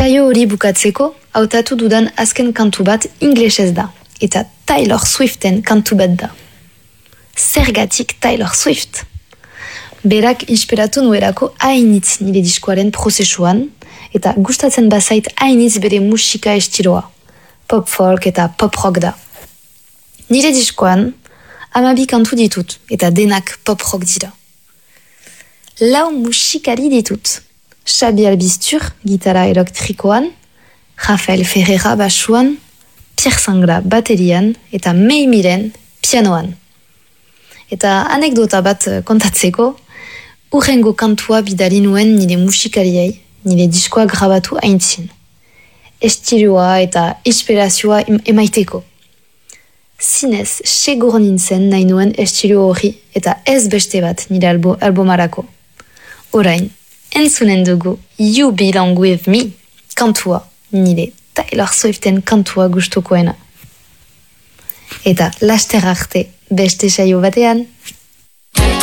Saio hori bukatzeko, hautatu dudan azken kantu bat inglesez da, eta Taylor Swiften kantu bat da. Zergatik Taylor Swift? Berak inspiratu nuerako hainitz nire diskoaren prozesuan, eta gustatzen bazait hainitz bere musika estiloa. Pop folk eta pop rock da. Nire diskoan, 12 kantu ditut, eta denak pop rock dira. 4 musikari ditut. Xabi Albistur, gitara elektrikoan, Rafael Ferreira basuan, Pierre Sangla baterian, eta May Miren pianoan. Eta anekdota bat kontatzeko, urrengo kantua bidali nuen nire musikariei, nire diskoa grabatu aintzin. Estiloa eta inspirazioa emaiteko. Zinez, segur nintzen nahi nuen estilo hori eta ez beste bat nire albumarako. Orain, entzunen dugu You Belong With Me, kantua, nire Taylor Swiften kantua gustukoena. Eta laster arte beste saio batean.